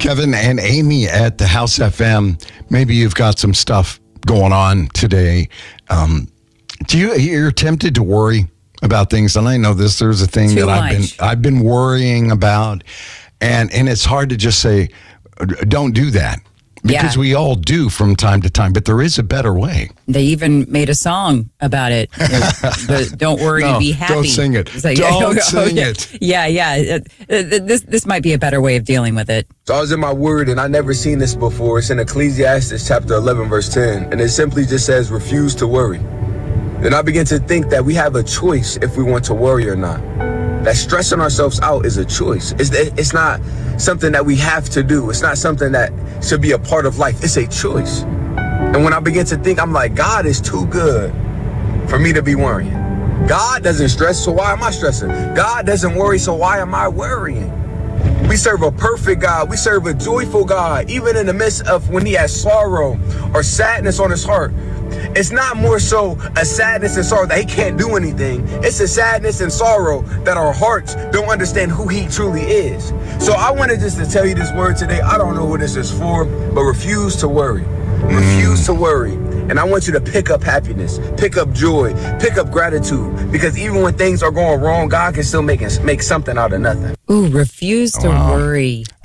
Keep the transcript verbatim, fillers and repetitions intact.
Kevin and Amy at the House F M. Maybe you've got some stuff going on today. Um, do you you're tempted to worry about things? And I know this. There's a thing Too that I've much. been I've been worrying about, and and it's hard to just say, don't do that. Because Yeah. we all do from time to time, but there is a better way. They even made a song about it. The Don't Worry, No, Be Happy. don't sing it. It's like, Don't oh, sing yeah. it. Yeah, yeah. Uh, uh, This this might be a better way of dealing with it. So I was in my word, and I never seen this before. It's in Ecclesiastes chapter eleven, verse ten, and it simply just says, refuse to worry. Then I begin to think that we have a choice if we want to worry or not. That stressing ourselves out is a choice. It's, it's not something that we have to do. It's not something that should be a part of life. It's a choice. And when I begin to think, I'm like, God is too good for me to be worrying. God doesn't stress, so why am I stressing? God doesn't worry, so why am I worrying? We serve a perfect God. We serve a joyful God. Even in the midst of when he has sorrow or sadness on his heart, it's not more so a sadness and sorrow that he can't do anything. It's a sadness and sorrow that our hearts don't understand who he truly is. So I wanted just to tell you this word today. I don't know what this is for, but refuse to worry. Refuse to worry. And I want you to pick up happiness, pick up joy, pick up gratitude. Because even when things are going wrong, God can still make, make something out of nothing. Ooh, refuse to Wow. worry.